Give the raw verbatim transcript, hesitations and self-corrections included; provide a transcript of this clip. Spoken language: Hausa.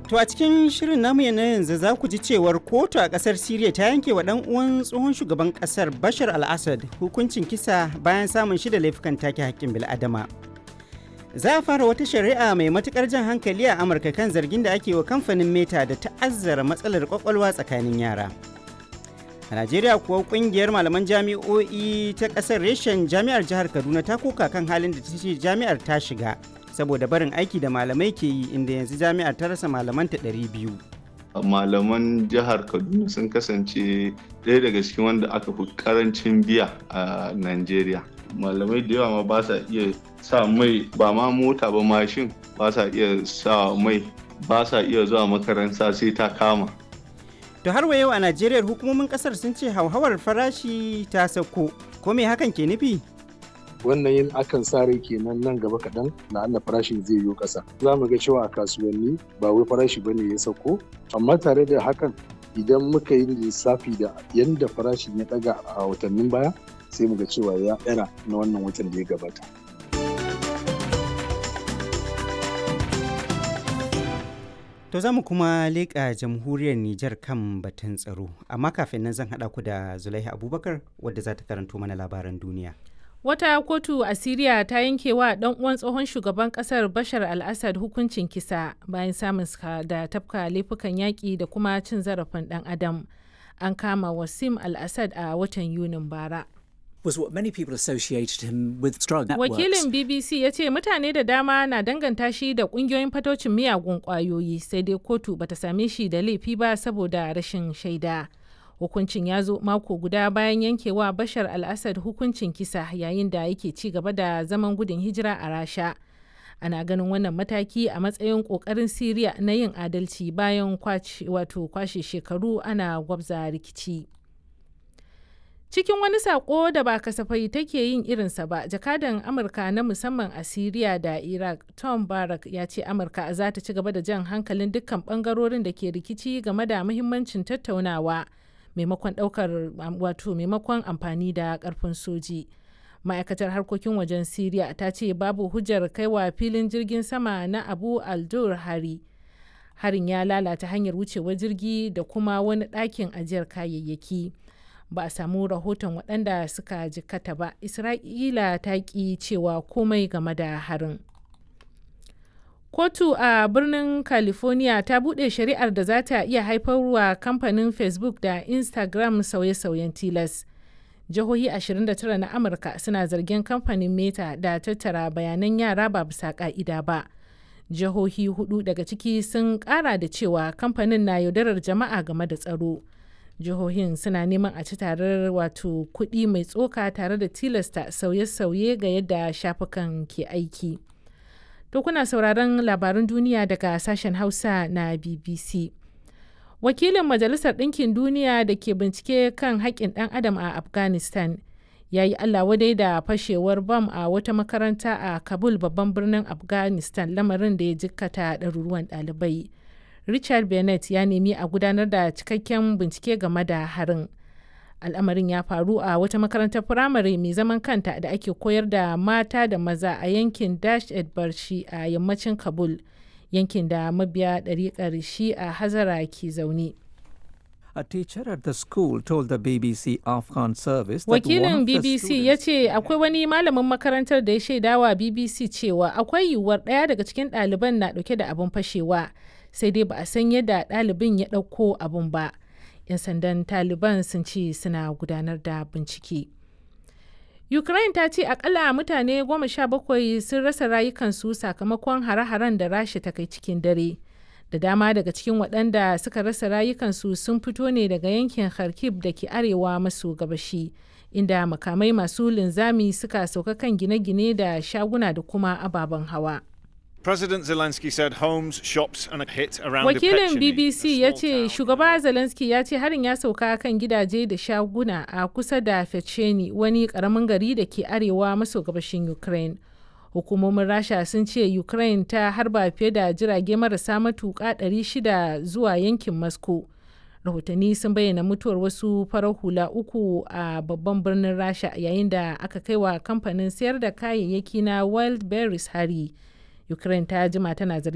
To a cikin shirin namu na yanzu za ku ji cewar kotu a kasar Siriya ta yanke wa dan uwan tsohon shugaban kasar Bashar al-Assad hukuncin kisa bayan samun shi da laifukan take haƙƙin bil'adama. Za a fara wata shari'a mai matukar jan hankali a Amurka kan zargin da ake wa kamfanin Meta da ta'azzara matsalar kwakwalwa tsakanin yara. A Najeriya kuwa kungiyar malaman jami'o'i ta kasar reshen jami'ar jihar Kaduna ta koka kan halin da ta ce jami'ar ta shiga saboda barin aiki da malamai ke yi, inda yanzu jami'ar ta rasa malamanta ɗari biyu. Malaman jihar Kaduna sun kasance ɗaya daga cikin wanda aka fi karancin biya a Najeriya. Malamai da yawa ma ba sa iya sa mai, ba ma mota ba mashin, ba sa iya sa mai, ba sa iya zuwa makaranta sai ta kama. To har wa yau a Najeriya hukumomin kasar sun ce hauhawar farashi ta sauko. Ko me hakan ke nufi? Wannan yin akan sa rai kenan nan gaba kaɗan na Allah farashin zai yi ƙasa. Za mu ga cewa a kasuwanni ba wai farashi bane ya sauko, amma tare da hakan idan muka yi lissafi da yanda farashin ya ɗaga a watannin baya sai mu ga cewa ya ɗara na wannan watan da ya gabata. To za mu kuma leƙa jamhuriyar Nijar kan batun tsaro, amma kafin nan zan haɗa ku da Zulaiha Abubakar wadda za ta karanto mana labaran duniya. Wata kotu a Siriya ta yanke wa ɗan uwan tsohon shugaban ƙasar Bashar al-Assad hukuncin kisa bayan samun da tafka laifukan yaƙi da kuma cin zarafin ɗan adam. An kama Wassim al-Assad a watan Yunin bara. Was what many people associated him with drug networks. Wakilin B B C ya ce mutane da dama na danganta shi da ƙungiyoyin fatocin miyagun ƙwayoyi, sai dai kotu bata same shi da laifi ba saboda rashin shaida. Hukuncin ya zo mako guda bayan yankewa Bashar al-Assad hukuncin kisa yayin da yake ci gaba da zaman gudun hijira a Rasha. Ana ganin wannan mataki a matsayin ƙoƙarin Siriya na yin adalci bayan wato kwashe shekaru ana gwabza rikici. Cikin wani sako da ba kasafai take yin irinsa ba, jakadan Amurka na musamman a Siriya da Iraq, Tom Barrack, ya ce Amurka za ta ci gaba da jan hankalin dukkan bangarorin da ke rikici game da muhimmancin tattaunawa maimakon daukar wato maimakon amfani da karfin soji. Ma'aikatar harkokin wajen Siriya ta ce babu hujjar kaiwa filin jirgin sama na Abu al-Dur hari. Harin ya lalata hanyar wucewar jirgi da kuma wani ɗakin ajiyar kayayyaki. Ba a samu rahoton waɗanda suka jikkata ba. Isra'ila ta ƙi cewa komai game da harin. Kotu a birnin California ta buɗe shari'ar da za ta iya haifarwa kamfanin Facebook da Instagram sauye-sauyen tilas. Jihohi ashirin da tara na Amurka suna zargin kamfanin Meta da tattara bayanan yara ba bisa ƙa'ida ba. Jihohi hudu daga ciki sun ƙara da cewa kamfanin na yaudarar jama'a game da tsaro. Jihohin suna neman a ci tarar wato kuɗi mai tsoka tare da tilasta sauye-sauye ga yadda shafukan ke aiki. To kuna sauraron labaran duniya daga sashen Hausa na B B C. Wakilin Majalisar Ɗinkin Duniya da ke bincike kan haƙƙin ɗan adam a Afghanistan ya yi Allah wadai da fashewar bam a wata makaranta a Kabul, babban birnin Afghanistan, lamarin da ya jikkata ɗaruruwan ɗalibai. Richard Bennett ya nemi a gudanar da cikakken bincike game da harin. Al'amarin ya faru a wata makarantar firamare mai zaman kanta da ake koyar da mata da maza a yankin Dasht-e-Barshi a yammacin Kabul, yankin da mabiya ɗariƙar Shi'a Hazara ke zaune. A teacher at the school told the B B C Afghan service that Wakilin B B C ya ce akwai wani malamin makarantar da ya shaidawa B B C cewa akwai yiwuwar ɗaya daga cikin ɗaliban na ɗauke da abin fashewa, sai dai ba a san yadda ɗalibin ya ɗauko abin ba. 'Yan sandan Taliban sun ce suna gudanar da bincike. Ukraine ta ce akalla mutane goma sha bakwai sun rasa rayukansu sakamakon hare-haren da Rasha ta kai cikin dare. Da dama daga cikin waɗanda suka rasa rayukansu sun fito ne daga yankin Kharkiv da ke arewa maso gabashi, inda makamai masu linzami suka sauka kan gine-gine da shaguna da kuma ababen hawa. President Zelensky said homes, shops and a hit around Wakilin B B C ya ce shugaba Zelensky ya ce harin ya sauka kan gidaje da shaguna a kusa da Fecheni, wani karamin gari da ke arewa maso gabashin Ukraine. Hukumomin Rasha sun ce Ukraine ta harba fiye da jirage marasa matuƙa ɗari shida zuwa yankin Moscow. Rahotanni sun bayyana mutuwar wasu farar hula uku a babban birnin Rasha yayin da aka kai wa kamfanin sayar da kayayyaki na Wildberries hari. Ukraine ta jima tana zargin